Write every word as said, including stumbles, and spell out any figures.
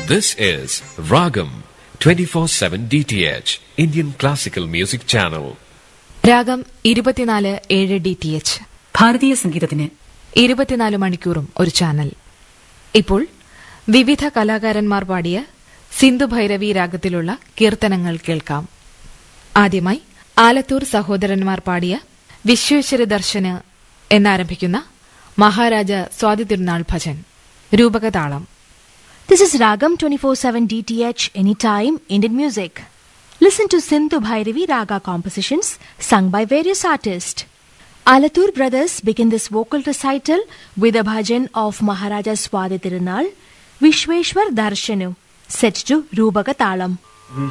This is Ragam twenty-four seven D T H, Indian Classical Music Channel. രാഗം ഇരുപത്തിനാല് ഏഴ് D T H, ഭാരതീയ സംഗീതത്തിന് ഇരുപത്തിനാല് മണിക്കൂറും ഒരു ചാനൽ. ഇപ്പോൾ വിവിധ കലാകാരന്മാർ പാടിയ സിന്ധു ഭൈരവി രാഗത്തിലുള്ള കീർത്തനങ്ങൾ കേൾക്കാം. ആദ്യമായി ആലത്തൂർ സഹോദരന്മാർ പാടിയ വിശ്വേശ്വര ദർശന് എന്നാരംഭിക്കുന്ന Maharaja Swathi Thirunal bhajan, രൂപകതാളം. This is Ragam twenty-four seven D T H, anytime Indian music. Listen to Sindhu Bhairavi Raga compositions sung by various artists. Alathur brothers begin this vocal recital with a bhajan of Maharaja Swati Tirunal, Vishweshwar Darshanu, set to Rupaka Talam.